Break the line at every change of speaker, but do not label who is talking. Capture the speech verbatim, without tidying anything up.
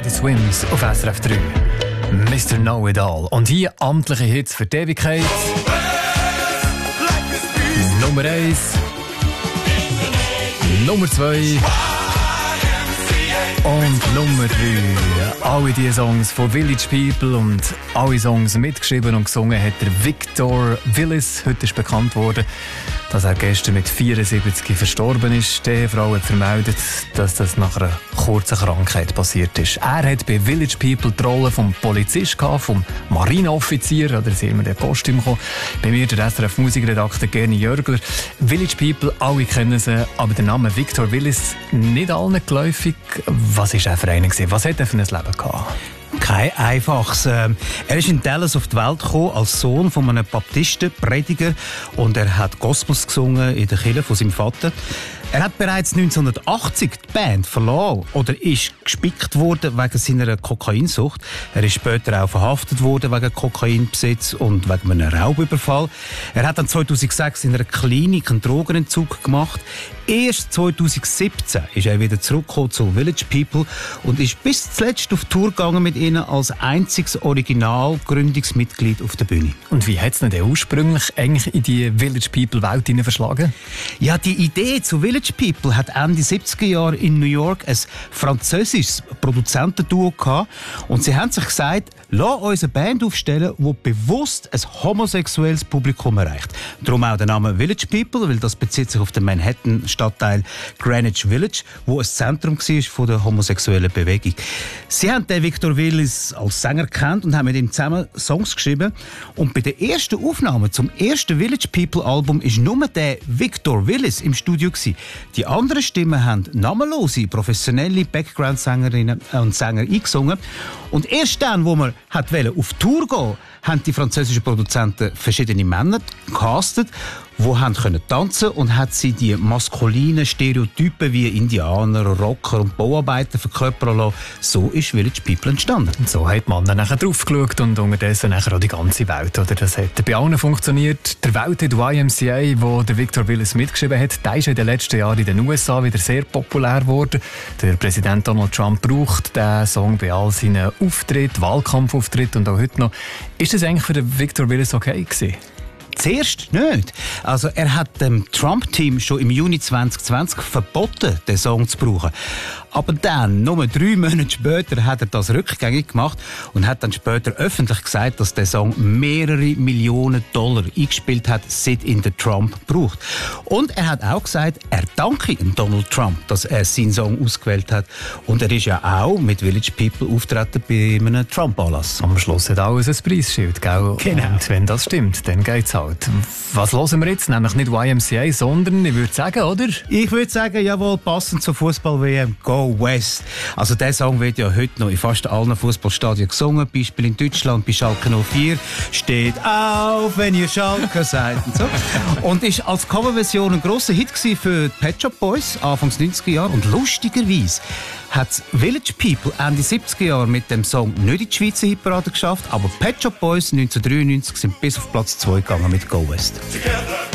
Teddy Swims auf S R F drei. Mister Know-It-All. Und hier amtliche Hits für die Ewigkeit. Nummer eins. Nummer zwei. Und Nummer drei. Alle diese Songs von Village People und alle Songs mitgeschrieben und gesungen hat der Victor Willis. Heute ist bekannt worden, dass er gestern mit vierundsiebzig verstorben ist. Die Ehefrau hat vermeldet, dass das nach einer kurzen Krankheit passiert ist. Er hat bei Village People die Rolle vom Polizist gehabt, vom Marineoffizier, oder sie immer der Kostüm gekommen. Bei mir der S R F Musikredakteur Gerni Jörgler. Village People, alle kennen sie, aber der Name Victor Willis nicht allen geläufig. Was war er für einen? Was hat er für ein Leben gehabt?
Kein einfaches. Er ist in Dallas auf die Welt gekommen als Sohn von einem Baptistenprediger und er hat Gospels gesungen in der Kirche von seinem Vater. Er hat bereits neunzehnhundertachtzig die Band verloren oder ist gespickt worden wegen seiner Kokainsucht. Er ist später auch verhaftet worden wegen Kokainbesitz und wegen einem Raubüberfall. Er hat dann zweitausendsechs in einer Klinik einen Drogenentzug gemacht. Erst zweitausendsiebzehn ist er wieder zurückgekommen zu Village People und ist bis zuletzt auf Tour gegangen mit ihnen als einziges Original-Gründungsmitglied auf der Bühne.
Und wie hat es denn ursprünglich eigentlich in die Village People-Welt verschlagen?
Ja, die Idee zu Village People hat Ende siebziger Jahre in New York ein französisches Produzentenduo gehabt und sie haben sich gesagt, lass uns eine Band aufstellen, die bewusst ein homosexuelles Publikum erreicht. Darum auch der Name Village People, weil das bezieht sich auf den Manhattan-Stadtteil Greenwich Village, wo ein Zentrum war von der homosexuellen Bewegung. Sie haben den Victor Willis als Sänger kennt und haben mit ihm zusammen Songs geschrieben. Und bei der ersten Aufnahme zum ersten Village People Album ist nur der Victor Willis im Studio gewesen. Die anderen Stimmen haben namenlose, professionelle Background-Sängerinnen und Sänger eingesungen. Und erst dann, wo man hat auf Tour gehen, haben die französischen Produzenten verschiedene Männer gecastet, die haben können tanzen und hat sie die maskulinen Stereotypen wie Indianer, Rocker und Bauarbeiter verkörpern lassen. So ist Village People entstanden.
Und so hat man dann nachher drauf geschaut und unterdessen nachher auch die ganze Welt. Oder? Das hat bei allen funktioniert. Der Welthit Y M C A, wo der Victor Willis mitgeschrieben hat, der ist in den letzten Jahren in den U S A wieder sehr populär geworden. Der Präsident Donald Trump braucht diesen Song bei all seinen Auftritten, Wahlkampfauftritten und auch heute noch. Ist das eigentlich für den Victor Willis okay gewesen?
Zuerst nicht. Also er hat dem Trump-Team schon im Juni zwanzig zwanzig verboten, den Song zu brauchen. Aber dann, nur drei Monate später, hat er das rückgängig gemacht und hat dann später öffentlich gesagt, dass der Song mehrere Millionen Dollar eingespielt hat, seit ihn der Trump braucht. Und er hat auch gesagt, er danke Donald Trump, dass er seinen Song ausgewählt hat. Und er ist ja auch mit Village People auftreten bei einem Trump-Anlass.
Am Schluss hat alles ein Preisschild, gell?
Genau.
Und wenn das stimmt, dann geht's halt. Was hören wir jetzt? Nämlich nicht Y M C A, sondern, ich würde sagen, oder?
Ich würde sagen, jawohl, passend zur Fußball-W M, Go West. Also der Song wird ja heute noch in fast allen Fußballstadien gesungen. Beispiel in Deutschland bei Schalke null vier. Steht auf, wenn ihr Schalke seid. Und, so. Und ist als Coverversion ein grosser Hit für die Pet Shop Boys, Anfangs neunziger Jahre. Und lustigerweise hat Village People Ende siebziger Jahre mit dem Song nicht in die Schweizer Hitparade geschafft, aber Pet Shop Boys neunzehnhundertdreiundneunzig sind bis auf Platz zwei gegangen mit Go West.
Together.